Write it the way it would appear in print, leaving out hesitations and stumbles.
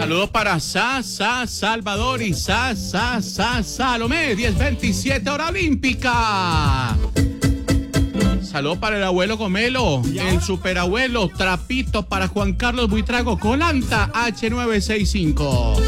Saludos para Salvador y Salomé, 10:27 hora olímpica. Saludos para el abuelo Gomelo, el superabuelo, trapitos para Juan Carlos Buitrago, Colanta H965.